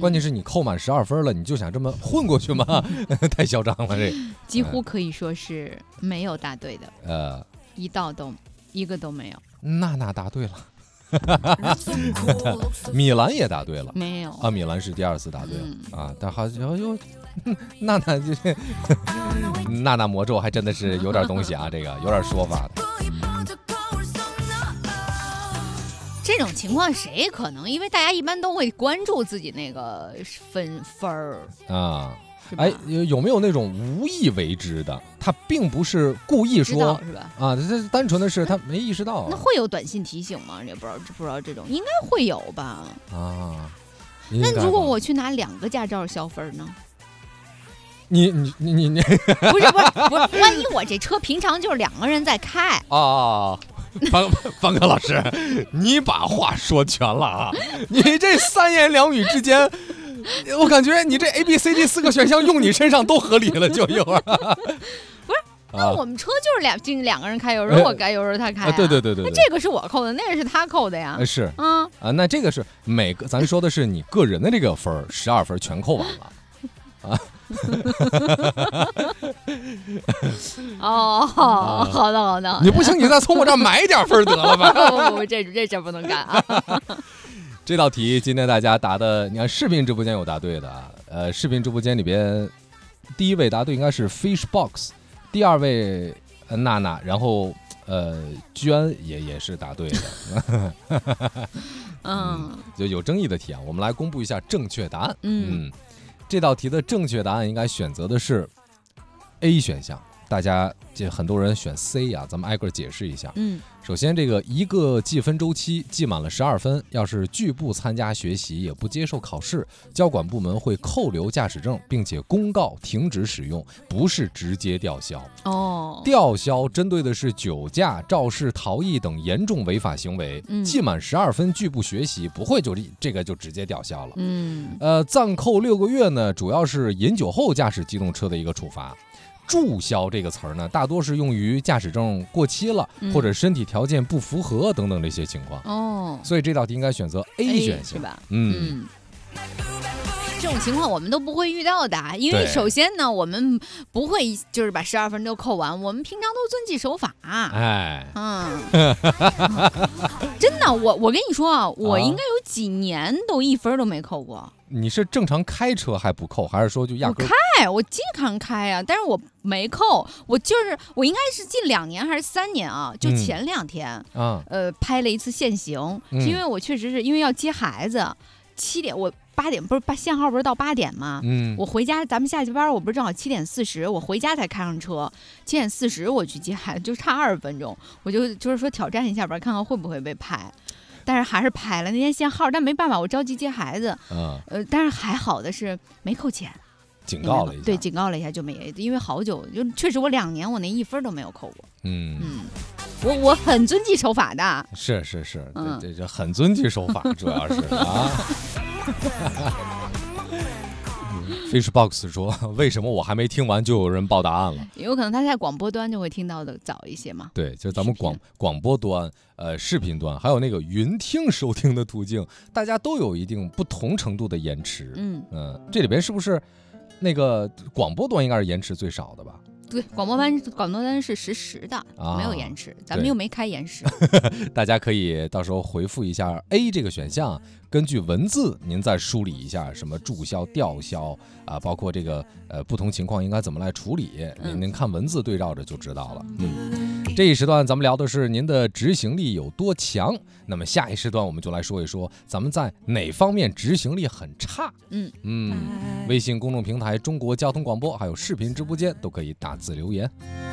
关键是你扣满12分了，你就想这么混过去吗？太嚣张了，这几乎可以说是没有答对的，一个都没有。 娜答对了。米兰也答对了， 没有啊？米兰是第2次答对了、啊，但好像又娜就是娜魔咒还真的是有点东西啊，这个有点说法的。 这种情况谁可能？因为大家一般都会关注自己那个分儿啊。哎，有没有那种无意为之的？他并不是故意说， 是吧？ 啊，这单纯的是他没意识到。 那会有短信提醒吗？也不知道这种应该会有吧？ 啊， 那如果我去拿2个驾照消分呢？ 你不是，万一我这车平常就是2个人在开啊。方哥老师，你把话说全了啊！你这3言2语之间。我感觉你这 A、B、C、D 4个选项用你身上都合理了，就一会儿。 不是，那我们车就是2个人开，有时候我开，有时候他开、 对。 那这个是我扣的，那个是他扣的呀。 是那这个是每个，咱说的是你个人的这个分，12分全扣完了啊。 好的。 你不行，你再从我这儿买点分得了吧？ 不，这不能干啊。 这道题今天大家答的，你看视频直播间有答对的，视频直播间里边第1位答对应该是 Fishbox， 第2位娜，然后娟也是答对的。就有争议的题啊，我们来公布一下正确答案。这道题的正确答案应该选择的是 A 选项。大家这很多人选 C 啊，咱们挨个解释一下。首先这个一个计分周期计满了12分，要是拒不参加学习也不接受考试，交管部门会扣留驾驶证，并且公告停止使用，不是直接吊销。吊销针对的是酒驾、肇事逃逸等严重违法行为。计满12分拒不学习，不会就这个就直接吊销了。暂扣6个月呢，主要是饮酒后驾驶机动车的一个处罚。注销这个词儿呢，大多是用于驾驶证过期了，或者身体条件不符合等等这些情况。所以这道题应该选择 A 选项， 是吧？这种情况我们都不会遇到的，因为首先呢，我们不会就是把12分都扣完，我们平常都遵纪守法。真的，我跟你说啊，我应该有几年都1分都没扣过。 你是正常开车还不扣，还是说就压根我经常开啊，但是我没扣。我应该是近2年还是3年啊？就前2天拍了一次限行，是因为我确实是因为要接孩子，7点我。8点不是限号不是到8点吗？我回家，咱们下班我不是正好7点40，我回家才开上车，7点40我去接孩子，就差20分钟，我就是说挑战一下吧，看看会不会被拍。但是还是拍了那天限号，但没办法，我着急接孩子。但是还好的是没扣钱， 警告了一下。 对，警告了一下就没，因为好久就确实我2年我那1分都没有扣过。我很遵纪守法的。 是，这很遵纪守法，主要是啊。Fishbox 说：“为什么我还没听完就有人报答案了？ 有可能他在广播端就会听到的早一些嘛。 对，就是咱们广播端、视频端，还有那个云听收听的途径，大家都有一定不同程度的延迟。这里边是不是那个广播端应该是延迟最少的吧？” 对，广播端是实时的，没有延迟，咱们又没开延时。 大家可以到时候回复一下 A 这个选项，根据文字您再梳理一下什么注销、吊销啊，包括这个不同情况应该怎么来处理，您看文字对照着就知道了。这一时段咱们聊的是您的执行力有多强，那么下一时段我们就来说一说咱们在哪方面执行力很差。微信公众平台中国交通广播还有视频直播间都可以打字留言。